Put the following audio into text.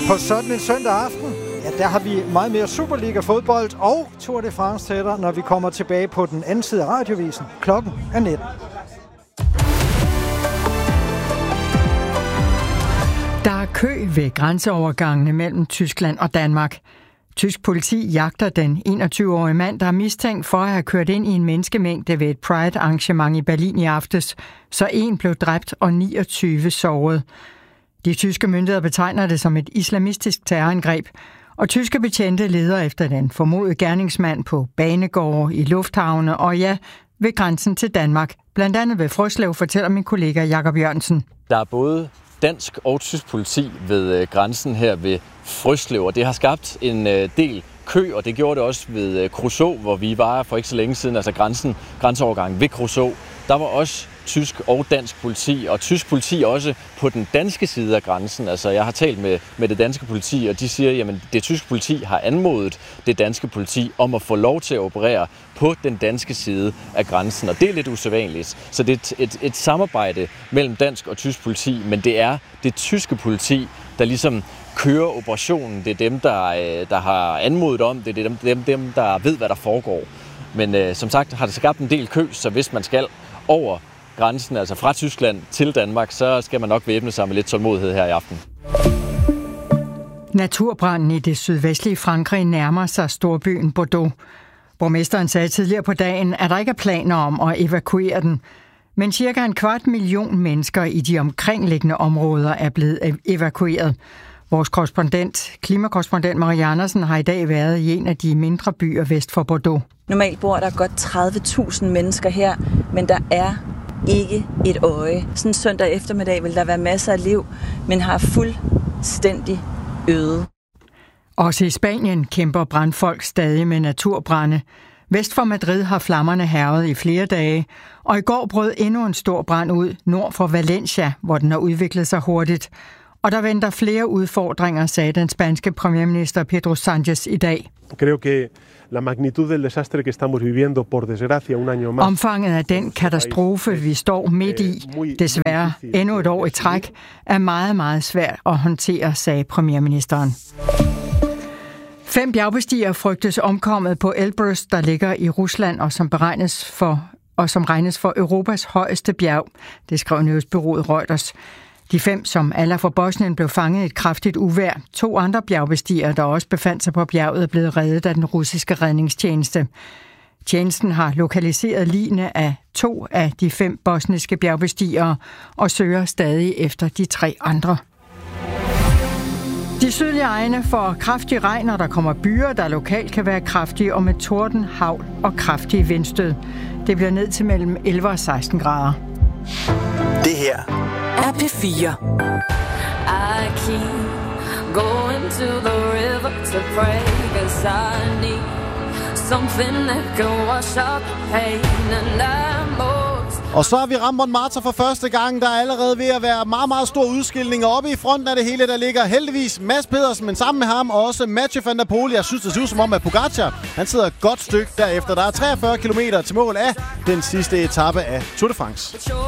På sådan en søndag aften, ja, der har vi meget mere Superliga-fodbold og Tour de France tætter, når vi kommer tilbage på den anden side af radiovisen. Klokken er 19. Der er kø ved grænseovergangene mellem Tyskland og Danmark. Tysk politi jagter den 21-årige mand, der er mistænkt for at have kørt ind i en menneskemængde ved et Pride-arrangement i Berlin i aftes, så en blev dræbt og 29 såret. De tyske myndigheder betegner det som et islamistisk terrorangreb, og tyske betjente leder efter den formodede gerningsmand på banegårde, i lufthavne og ja, ved grænsen til Danmark. Blandt andet ved Frøslev, fortæller min kollega Jakob Jørgensen. Der er både dansk og tysk politi ved grænsen her ved Frøslev, og det har skabt en del kø, og det gjorde det også ved Kruså, hvor vi var for ikke så længe siden, altså grænseovergangen ved Kruså. Der var også tysk og dansk politi, og tysk politi også på den danske side af grænsen. Altså, jeg har talt med det danske politi, og de siger, at det tyske politi har anmodet det danske politi om at få lov til at operere på den danske side af grænsen, og det er lidt usædvanligt. Så det er et samarbejde mellem dansk og tysk politi, men det er det tyske politi, der ligesom kører operationen. Det er dem, der har anmodet om det. Det er dem, der ved, hvad der foregår. Men som sagt har det skabt en del kø, så hvis man skal over grænsen, altså fra Tyskland til Danmark, så skal man nok væbne sig med lidt tålmodighed her i aften. Naturbranden i det sydvestlige Frankrig nærmer sig storbyen Bordeaux. Borgmesteren sagde tidligere på dagen, at der ikke er planer om at evakuere den. Men cirka 250.000 mennesker i de omkringliggende områder er blevet evakueret. Vores klimakorrespondent Marie Andersen har i dag været i en af de mindre byer vest for Bordeaux. Normalt bor der godt 30.000 mennesker her, men der er ikke et øje. Sådan en søndag eftermiddag vil der være masser af liv, men har fuldstændig øde. Også i Spanien kæmper brandfolk stadig med naturbrande. Vest for Madrid har flammerne hærget i flere dage, og i går brød endnu en stor brand ud nord for Valencia, hvor den har udviklet sig hurtigt. Og der venter flere udfordringer, sagde den spanske premierminister Pedro Sánchez i dag. Omfanget af den katastrofe, vi står midt i, desværre endnu et år i træk, er meget, meget svært at håndtere, sagde premierministeren. 5 bjergbestigere frygtes omkommet på Elbrus, der ligger i Rusland og som regnes for Europas højeste bjerg. Det skrev nyhedsbureauet Reuters. De 5, som alle er fra Bosnien, blev fanget i et kraftigt uvejr. 2 andre bjergbestigere, der også befandt sig på bjerget, er blevet reddet af den russiske redningstjeneste. Tjenesten har lokaliseret ligene af 2 af de 5 bosniske bjergbestigere og søger stadig efter de 3 andre. De sydlige egne får kraftig regn, og der kommer byer, der lokalt kan være kraftige, og med torden, hagl og kraftige vindstød. Det bliver ned til mellem 11 og 16 grader. Det her er P4. I keep going to the river to pray, 'cause I need something that can wash out the pain, and I'm Og så har vi ramt Montmartre for første gang. Der er allerede ved at være meget, meget stor udskilning. Og oppe i fronten af det hele, der ligger heldigvis Mads Pedersen, men sammen med ham også Mathieu van der Poel. Jeg synes, det ser ud som om, at Pogacar, han sidder et godt stykke derefter. Der er 43 kilometer til mål af den sidste etape af Tour de France.